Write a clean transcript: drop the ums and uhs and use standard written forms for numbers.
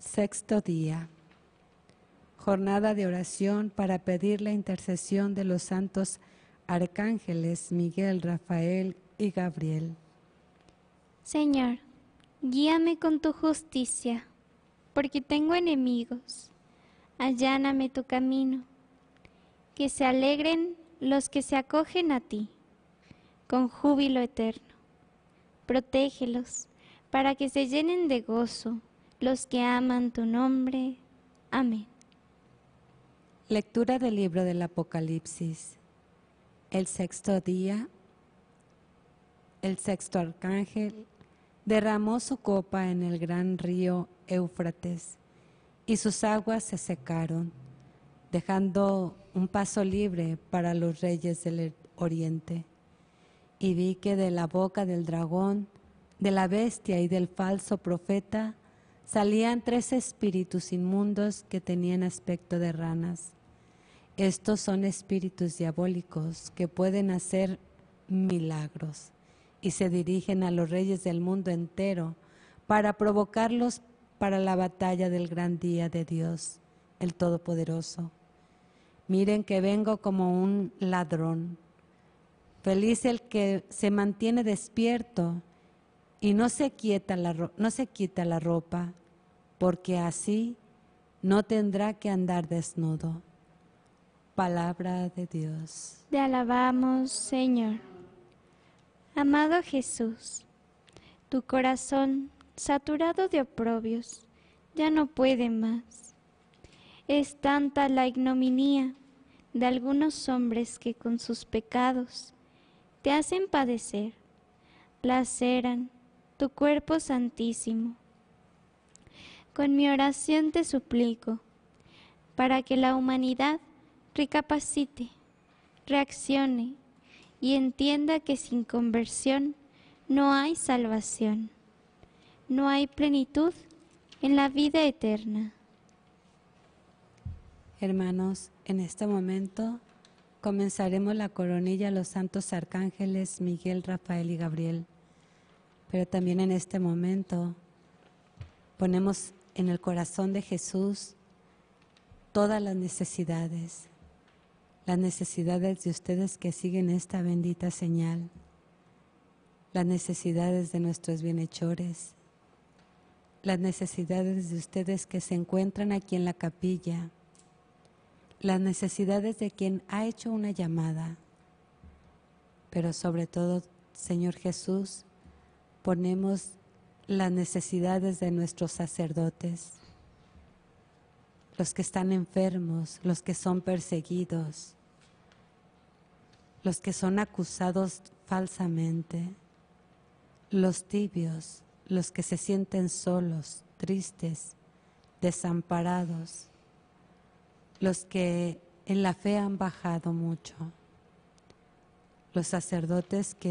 Sexto día. Jornada de oración para pedir la intercesión de los santos arcángeles Miguel, Rafael y Gabriel. Señor, guíame con tu justicia, porque tengo enemigos. Alláname tu camino. Que se alegren los que se acogen a ti, con júbilo eterno. Protégelos, para que se llenen de gozo los que aman tu nombre. Amén. Lectura del libro del Apocalipsis. El sexto día, el sexto arcángel derramó su copa en el gran río Éufrates, y sus aguas se secaron, dejando un paso libre para los reyes del oriente. Y vi que de la boca del dragón, de la bestia y del falso profeta salían 3 espíritus inmundos que tenían aspecto de ranas. Estos son espíritus diabólicos que pueden hacer milagros y se dirigen a los reyes del mundo entero para provocarlos para la batalla del gran día de Dios, el Todopoderoso. Miren que vengo como un ladrón. Feliz el que se mantiene despierto y no se quita la ropa, porque así no tendrá que andar desnudo. Palabra de Dios. Te alabamos, Señor. Amado Jesús, tu corazón, saturado de oprobios, ya no puede más. Es tanta la ignominia de algunos hombres que con sus pecados te hacen padecer, laceran tu cuerpo santísimo. Con mi oración te suplico, para que la humanidad recapacite, reaccione y entienda que sin conversión no hay salvación, no hay plenitud en la vida eterna. Hermanos, en este momento comenzaremos la coronilla a los santos arcángeles Miguel, Rafael y Gabriel. Pero también en este momento ponemos en el corazón de Jesús todas las necesidades de ustedes que siguen esta bendita señal, las necesidades de nuestros bienhechores, las necesidades de ustedes que se encuentran aquí en la capilla, las necesidades de quien ha hecho una llamada, pero sobre todo, Señor Jesús, ponemos las necesidades de nuestros sacerdotes, los que están enfermos, los que son perseguidos, los que son acusados falsamente, los tibios, los que se sienten solos, tristes, desamparados, los que en la fe han bajado mucho, los sacerdotes que